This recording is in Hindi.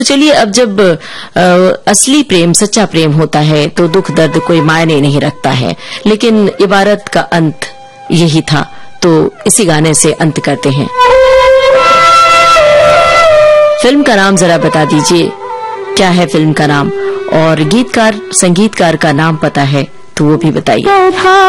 चलिए, अब जब असली प्रेम, सच्चा प्रेम होता है तो दुख दर्द कोई मायने नहीं रखता है, लेकिन इबारत का अंत यही था, तो इसी गाने से अंत करते हैं। फिल्म का नाम जरा बता दीजिए, क्या है फिल्म का नाम, और गीतकार संगीतकार का नाम पता है तो वो भी बताइए।